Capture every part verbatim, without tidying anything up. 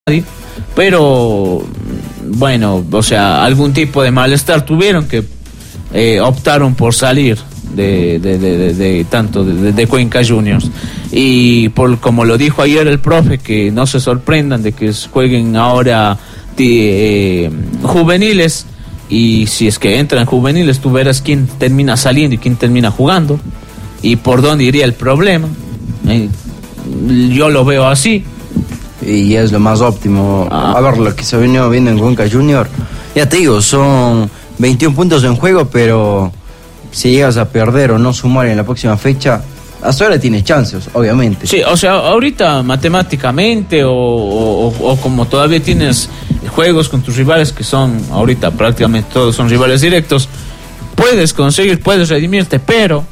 pero bueno, o sea, algún tipo de malestar tuvieron que eh, optaron por salir de, de, de, de, de tanto de, de Cuenca Juniors, y por como lo dijo ayer el profe, que no se sorprendan de que jueguen ahora de, eh, juveniles, y si es que entran juveniles tú verás quién termina saliendo y quién termina jugando y por dónde iría el problema. eh, yo lo veo así y es lo más óptimo. Ah. A ver, lo que se venido viendo en Cuenca Junior, ya te digo, son veintiún puntos en juego, pero si llegas a perder o no sumar en la próxima fecha, hasta ahora tienes chances, obviamente. Sí, o sea, ahorita matemáticamente o, o, o como todavía tienes juegos con tus rivales, que son ahorita prácticamente todos son rivales directos, puedes conseguir, puedes redimirte, pero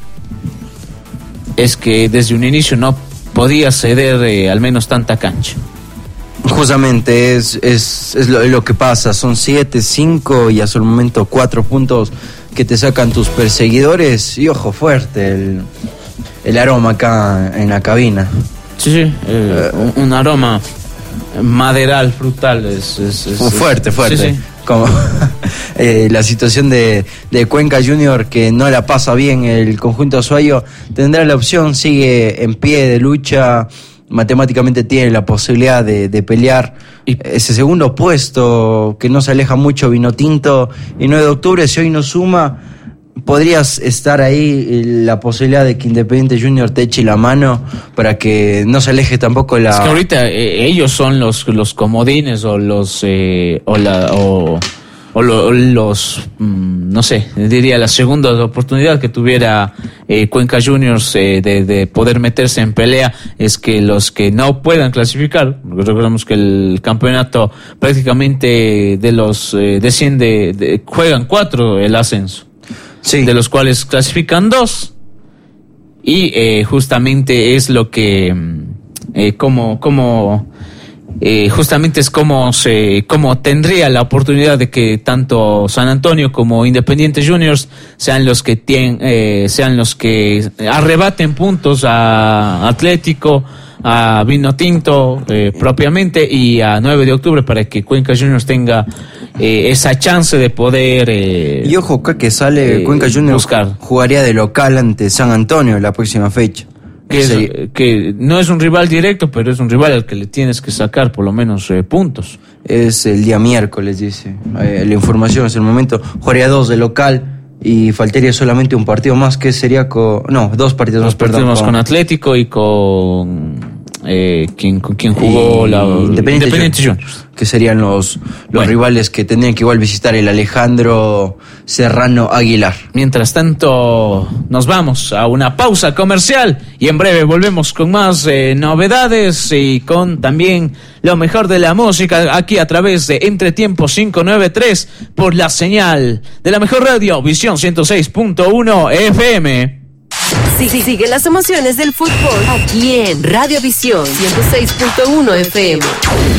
es que desde un inicio no podías ceder eh, al menos tanta cancha. Justamente es, es, es lo, lo que pasa, son siete, cinco y hasta el momento cuatro puntos que te sacan tus perseguidores, y ojo fuerte el, el aroma acá en la cabina. Sí, sí, eh, uh, un, un aroma maderal, frutal, es, es, es fuerte, fuerte. Sí, sí. Como eh, la situación de, de Cuenca Junior, que no la pasa bien el conjunto azuayo, tendrá la opción, sigue en pie de lucha, matemáticamente tiene la posibilidad de, de pelear y ese segundo puesto, que no se aleja mucho Vinotinto, y nueve de octubre, si hoy no suma, podrías estar ahí la posibilidad de que Independiente Junior te eche la mano para que no se aleje tampoco la... Es que ahorita eh, ellos son los los comodines o los eh, o la o, o lo, los mm, no sé, diría la segunda oportunidad que tuviera eh, Cuenca Juniors eh, de, de poder meterse en pelea, es que los que no puedan clasificar, porque recordemos que el campeonato prácticamente de los eh, desciende, de, juegan cuatro el ascenso. Sí. De los cuales clasifican dos, y eh, justamente es lo que eh, como como eh, justamente es como se como tendría la oportunidad de que tanto San Antonio como Independiente Juniors sean los que tienen eh, sean los que arrebaten puntos a Atlético, a Vinotinto eh, propiamente, y a nueve de octubre, para que Cuenca Juniors tenga eh, esa chance de poder eh, y ojo, acá que sale eh, Cuenca Juniors buscar. Jugaría de local ante San Antonio la próxima fecha, que, es, que no es un rival directo, pero es un rival al que le tienes que sacar por lo menos eh, puntos. Es el día miércoles, dice eh, la información es el momento. Jugaría dos de local y faltaría solamente un partido más, que sería con... No, dos partidos dos más, partidos perdón. Más con... con Atlético y con... Eh, quien, con quien jugó y la Independiente, Independiente Juniors, que serían los, los bueno. rivales que tendrían que igual visitar el Alejandro Serrano Aguilar. Mientras tanto, nos vamos a una pausa comercial y en breve volvemos con más eh, novedades y con también lo mejor de la música aquí a través de Entretiempo quinientos noventa y tres por la señal de la mejor radio, Visión ciento seis punto uno F M. Sí, sí, sigue las emociones del fútbol aquí en Radio Visión ciento seis punto uno F M.